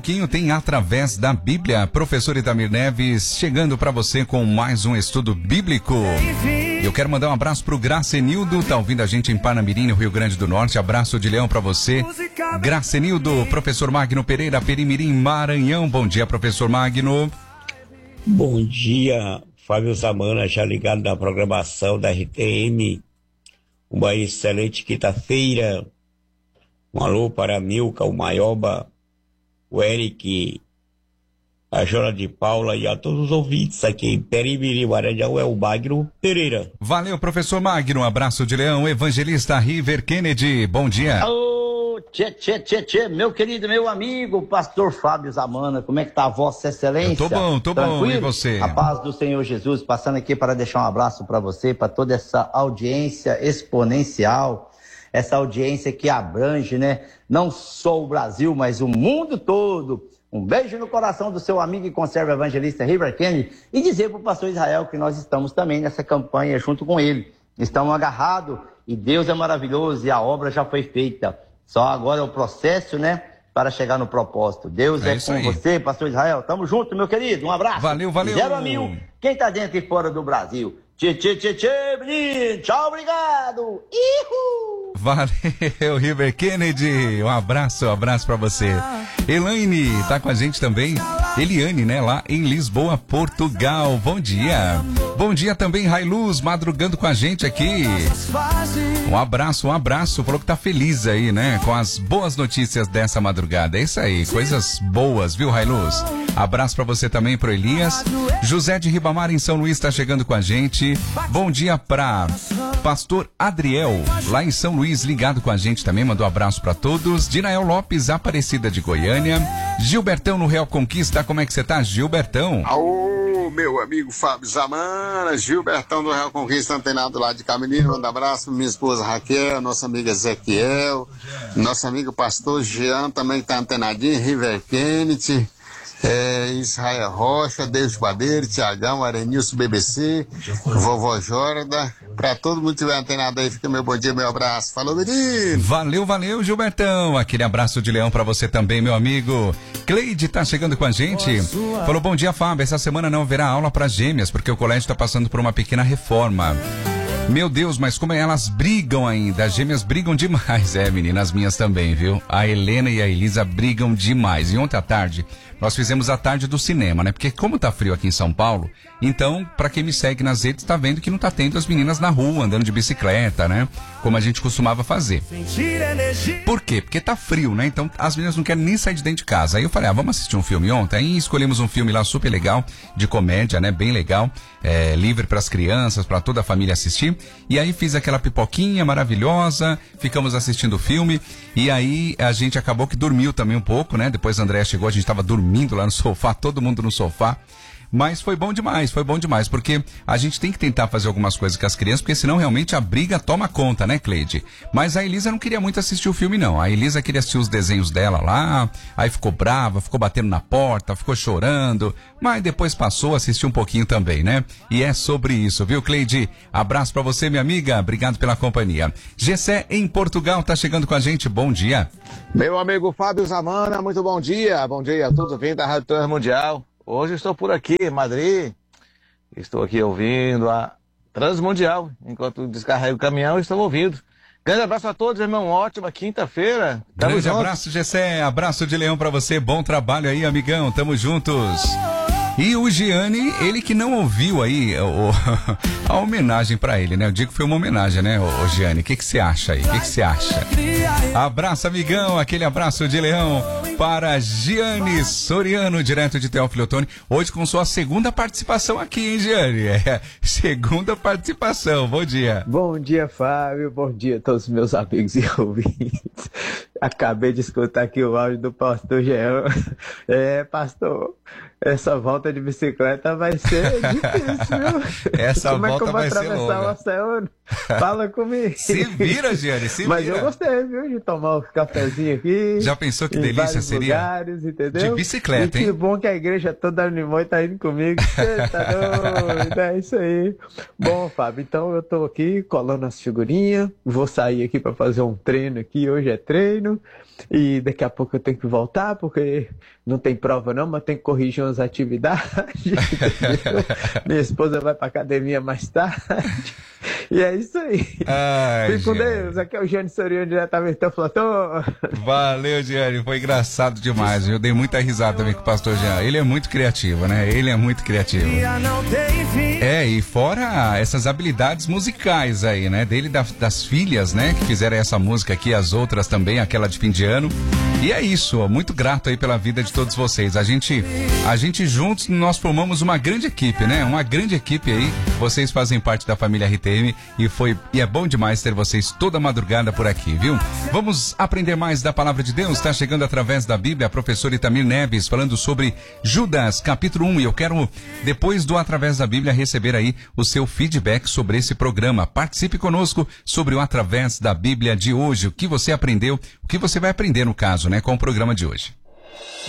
Pouquinho tem Através da Bíblia, professor Itamir Neves, chegando para você com mais um estudo bíblico. Eu quero mandar um abraço pro Gracenildo, tá ouvindo a gente em Panamirim, no Rio Grande do Norte. Abraço de leão para você. Gracenildo, professor Magno Pereira, Perimirim, Maranhão. Bom dia, professor Magno. Bom dia, Fábio Zamana, já ligado na programação da RTM. Uma excelente quinta-feira. Um alô para a Milka, o Maioba, o Eric, a Jona de Paula e a todos os ouvintes aqui em Perimirim, Maranhão, é o Magno Pereira. Valeu, professor Magno. Um abraço de leão. Evangelista River Kennedy, bom dia. Alô, tchê, meu querido, meu amigo, pastor Fábio Zamana, como é que tá a vossa excelência? Eu tô bom, e você? A paz do Senhor Jesus, passando aqui para deixar um abraço para você, para toda essa audiência exponencial, essa audiência que abrange, né, não só o Brasil, mas o mundo todo. Um beijo no coração do seu amigo e conserva evangelista River Kennedy e dizer para o pastor Israel que nós estamos também nessa campanha junto com ele. Estamos agarrados e Deus é maravilhoso e a obra já foi feita. Só agora é o processo, né, para chegar no propósito. Deus é com você, pastor Israel. Tamo junto, meu querido. Um abraço. Valeu. 0 a 1000. Quem tá dentro e fora do Brasil? Menino. Tchau, obrigado. Ihu! Valeu, River Kennedy. Um abraço pra você. Elaine tá com a gente também. Eliane, né, lá em Lisboa, Portugal. Bom dia. Bom dia também, Railuz, madrugando com a gente aqui. Um abraço. Falou que tá feliz aí, né, com as boas notícias dessa madrugada. É isso aí, coisas boas, viu, Railuz? Abraço pra você também, pro Elias. José de Ribamar, em São Luís, tá chegando com a gente. Bom dia pra pastor Adriel, lá em São Luís, ligado com a gente também, mandou um abraço pra todos. Dinael Lopes, Aparecida de Goiânia. Gilbertão no Real Conquista, como é que você tá, Gilbertão? Alô, meu amigo Fábio Zamana, Gilbertão do Real Conquista, antenado lá de Caminho. Manda abraço pra minha esposa Raquel, nossa amiga Ezequiel, nosso amigo pastor Jean também que tá antenadinho, River Kennedy. Israel Rocha, Deus Padeiro, Tiagão, Arenilson, BBC, Vovó Jorda, pra todo mundo que tiver antenado aí, fica meu bom dia, meu abraço. Falou, menino! Valeu, Gilbertão. Aquele abraço de leão pra você também, meu amigo. Cleide tá chegando com a gente. Falou, bom dia, Fábio. Essa semana não haverá aula pra gêmeas, porque o colégio tá passando por uma pequena reforma. Meu Deus, mas como elas brigam ainda, as gêmeas brigam demais. Meninas minhas também, viu? A Helena e a Elisa brigam demais. E ontem à tarde, nós fizemos a tarde do cinema, né? Porque como tá frio aqui em São Paulo, então, pra quem me segue nas redes, tá vendo que não tá tendo as meninas na rua, andando de bicicleta, né? Como a gente costumava fazer. Por quê? Porque tá frio, né? Então, as meninas não querem nem sair de dentro de casa. Aí eu falei, vamos assistir um filme ontem? Aí escolhemos um filme lá super legal, de comédia, né? Bem legal, livre pras crianças, pra toda a família assistir. E aí fiz aquela pipoquinha maravilhosa, ficamos assistindo o filme, e aí a gente acabou que dormiu também um pouco, né? Depois a Andréa chegou, a gente tava dormindo lá no sofá, todo mundo no sofá. Mas foi bom demais, porque a gente tem que tentar fazer algumas coisas com as crianças, porque senão realmente a briga toma conta, né, Cleide? Mas a Elisa não queria muito assistir o filme, não. A Elisa queria assistir os desenhos dela lá, aí ficou brava, ficou batendo na porta, ficou chorando, mas depois passou, assistiu um pouquinho também, né? E é sobre isso, viu, Cleide? Abraço pra você, minha amiga, obrigado pela companhia. Gessé, em Portugal, tá chegando com a gente, bom dia. Meu amigo Fábio Zamana, muito bom dia a todos ouvintes da Rádio Transmundial. Hoje estou por aqui, em Madrid, estou aqui ouvindo a Transmundial, enquanto descarrego o caminhão, estou ouvindo. Grande abraço a todos, irmão, ótima quinta-feira. Grande abraço, Gessé, abraço de leão pra você, bom trabalho aí, amigão, tamo juntos. E o Gianni, ele que não ouviu aí a homenagem pra ele, né? Eu digo que foi uma homenagem, né, o Gianni? O que você acha aí? O que você acha? Abraço, amigão, aquele abraço de leão para Gianni Soriano, direto de Teófilo Otoni. Hoje com sua segunda participação aqui, hein, Gianni? Segunda participação, bom dia. Bom dia, Fábio, bom dia a todos os meus amigos e ouvintes. Acabei de escutar aqui o áudio do pastor Jean. Pastor, essa volta de bicicleta vai ser difícil. Essa Como volta é que eu vou vai ser atravessar longa. o oceano? Fala comigo. Se vira, Gianni, se Mas vira. eu gostei, viu, de tomar um cafezinho aqui. Já pensou que em delícia vários seria? lugares, entendeu? De bicicleta, e hein? que bom que a igreja toda animou e tá indo comigo. Você tá doido, é isso aí. Bom, Fábio, então eu tô aqui colando as figurinhas. Vou sair aqui pra fazer um treino aqui. Hoje é treino. treino e daqui a pouco eu tenho que voltar porque não tem prova não, mas tem que corrigir umas atividades. Minha esposa vai pra academia mais tarde. E é isso aí. Fique com Deus. Aqui é o Gianni Soriano, diretamente do Platô. Valeu, Gianni. Foi engraçado demais. Eu dei muita risada também com o pastor Jean. Ele é muito criativo, né? Ele é muito criativo. E fora essas habilidades musicais aí, né? Dele das filhas, né? Que fizeram essa música aqui, as outras também, aquela de fim de ano. E é isso, ó, muito grato aí pela vida de todos vocês. A gente juntos, nós formamos uma grande equipe, né? Uma grande equipe aí. Vocês fazem parte da família RTM e é bom demais ter vocês toda madrugada por aqui, viu? Vamos aprender mais da palavra de Deus. Está chegando através da Bíblia a professora Itamir Neves falando sobre Judas, capítulo 1. E eu quero, depois do Através da Bíblia, receber aí o seu feedback sobre esse programa. Participe conosco sobre o Através da Bíblia de hoje. O que você aprendeu, o que você vai aprender no caso, né? Com o programa de hoje.